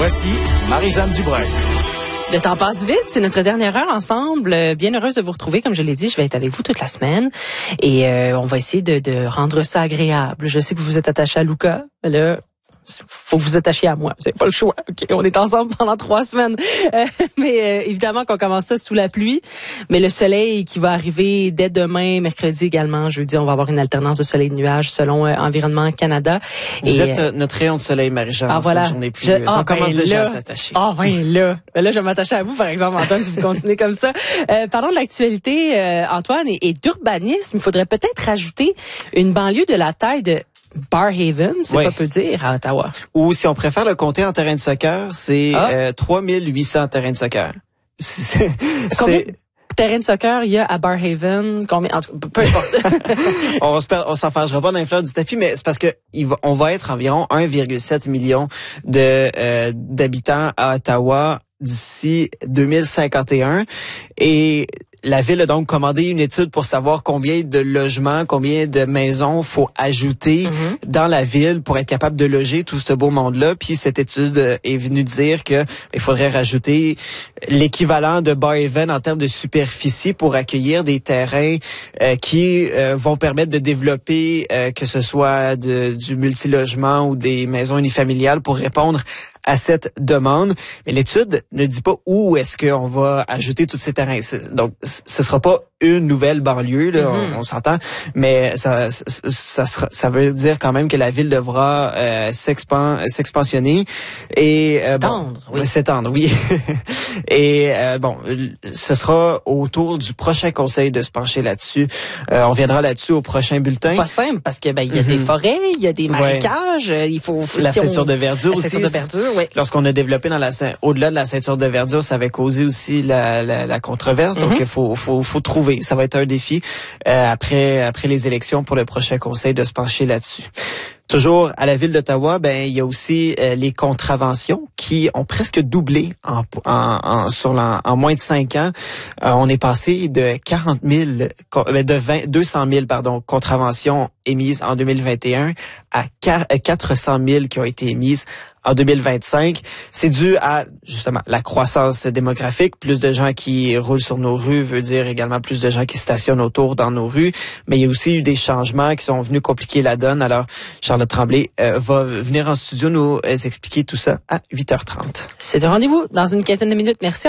Voici Marie-Jeanne Dubreuil. Le temps passe vite, c'est notre dernière heure ensemble. Bien heureuse de vous retrouver. Comme je l'ai dit, je vais être avec vous toute la semaine. Et on va essayer de rendre ça agréable. Je sais que vous êtes attaché à Luca. Là, faut que vous attachiez à moi. Vous n'avez pas le choix. Okay, on est ensemble pendant 3 semaines. Mais évidemment qu'on commence ça sous la pluie. Mais le soleil qui va arriver dès demain, mercredi également, jeudi, on va avoir une alternance de soleil et de nuages selon Environnement Canada. Vous êtes notre rayon de soleil, Marie-Jeanne. Ah voilà. On commence déjà à s'attacher. Ah là, je vais m'attacher à vous, par exemple, Antoine, si vous continuez comme ça. Parlons de l'actualité, Antoine, et d'urbanisme. Il faudrait peut-être rajouter une banlieue de la taille de Barrhaven, c'est pas peu dire, à Ottawa. Ou si on préfère le compter en terrain de soccer, c'est 3800 terrains de soccer. Combien de terrains de soccer il y a à Barrhaven? Combien? En tout cas, peu importe. on s'en fâchera pas dans les fleurs du tapis, mais c'est parce que on va être environ 1,7 million d'habitants à Ottawa d'ici 2051. Et la ville a donc commandé une étude pour savoir combien de logements, combien de maisons faut ajouter dans la ville pour être capable de loger tout ce beau monde-là. Puis cette étude est venue dire que il faudrait rajouter l'équivalent de Barrhaven en termes de superficie pour accueillir des terrains qui vont permettre de développer que ce soit du multilogement ou des maisons unifamiliales pour répondre à cette demande. Mais l'étude ne dit pas où est-ce qu'on va ajouter tous ces terrains. Donc, ce sera pas une nouvelle banlieue, là, on s'entend, mais ça veut dire quand même que la ville devra s'expansionner et s'étendre, oui. Et ce sera au tour du prochain conseil de se pencher là-dessus. On reviendra là-dessus au prochain bulletin. Pas simple parce que il y a des forêts, il y a des marécages, il faut la ceinture de verdure aussi. Ceinture de verdure, oui. Lorsqu'on a développé au-delà de la ceinture de verdure, ça avait causé aussi la controverse. Donc il faut trouver. Ça va être un défi après les élections pour le prochain conseil de se pencher là-dessus. Toujours à la ville d'Ottawa, il y a aussi les contraventions qui ont presque doublé en moins de 5 ans. On est passé de 200 000 contraventions émises en 2021 à 400 000 qui ont été émises en 2025. C'est dû à, justement, la croissance démographique. Plus de gens qui roulent sur nos rues veut dire également plus de gens qui stationnent autour dans nos rues. Mais il y a aussi eu des changements qui sont venus compliquer la donne. Alors, Charlotte Tremblay va venir en studio nous expliquer tout ça à 8h30. C'est un rendez-vous dans une quinzaine de minutes. Merci.